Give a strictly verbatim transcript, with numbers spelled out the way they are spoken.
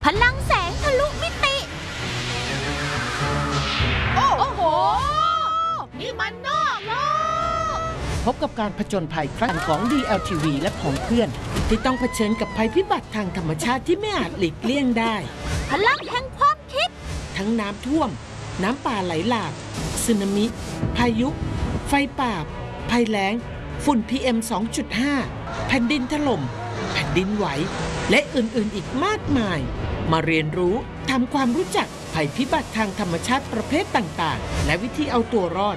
ลังแสงทะลุมิติโอ้โหนี่มันนอกโลกพบกับการผจญภัยครั้งของ ดี แอล ที วี และของเพื่อนที่ต้องเผชิญกับภัยพิบัติทางธรรมชาติที่ไม่อาจหลีกเลี่ยงได้พลังแห่งความคิดทั้งน้ำท่วมน้ำป่าไหลหลากสึนามิพายุไฟป่าภัยแล้งฝุ่น พี เอ็ม สองจุดห้า แผ่นดินถล่มแผ่นดินไหวและอื่นๆอีกมากมายมาเรียนรู้ทำความรู้จักภัยพิบัติทางธรรมชาติประเภทต่างๆและวิธีเอาตัวรอด